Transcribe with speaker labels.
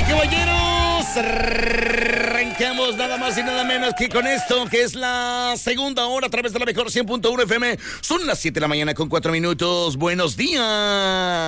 Speaker 1: caballeros, arrancamos nada más y nada menos que con esto, que es la segunda hora a través de la mejor 100.1 FM. Son las 7 de la mañana con 4 minutos. Buenos días.